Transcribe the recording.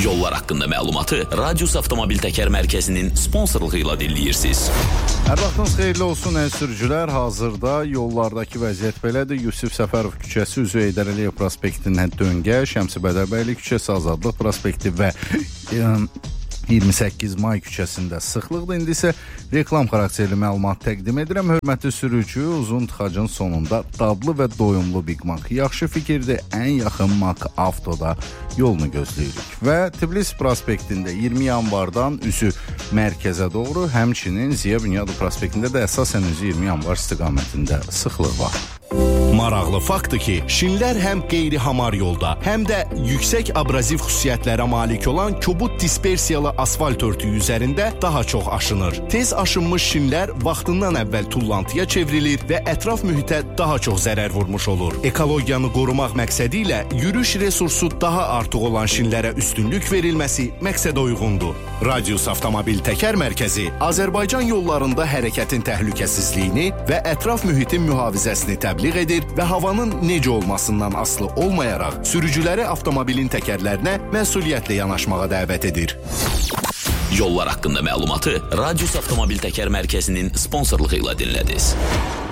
Yollar haqqında məlumatı Radius Avtomobil Təkər Mərkəzinin sponsorluğu ilə dinləyirsiniz. Hər vaxtınız xeyirli olsun əziz sürücülər. Hazırda yollardakı vəziyyət belədir. Yusif Səfərov küçəsi üzü Heydər Əliyev prospektindən döngə, Şəmsi Bədərbəyli küçəsi, Azadlıq prospekti və 28 may küçəsində sıxlıqdır. İndi isə reklam xarakterli məlumat təqdim edirəm. Hörmətli sürücü, uzun tıxacın sonunda dadlı və doyumlu Big Mac yaxşı fikirdir. Ən yaxın Mac Avtoda yolunu gözləyirik. Və Tbilisi prospektində 20 yanvardan üzü mərkəzə doğru, həmçinin Ziya Bünyadov prospektində də əsasən üzü 20 yanvar istiqamətində sıxlıq var. Maraqlı faktdır ki, şinlər həm qeyri-hamar yolda, həm də yüksək abraziv xüsusiyyətlərə malik olan kobud dispersiyalı asfalt örtüyü üzərində daha çox aşınır. Tez aşınmış şinlər vaxtından əvvəl tullantıya çevrilir və ətraf mühitə daha çox zərər vurmuş olur. Ekologiyanı qorumaq məqsədi ilə yürüyüş resursu daha artıq olan şinlərə üstünlük verilməsi məqsədə uyğundur. Radius Avtomobil Təkər Mərkəzi Azərbaycan yollarında hərəkətin təhlükəsizliyini və ətraf mühitin mühafizəsini təbliğ edir və havanın necə olmasından asılı olmayaraq sürücüləri avtomobilin təkərlərinə məsuliyyətlə yanaşmağa dəvət edir. Yollar haqqında məlumatı Radius Avtomobil Təkər Mərkəzinin sponsorluğu ilə dinlədiniz.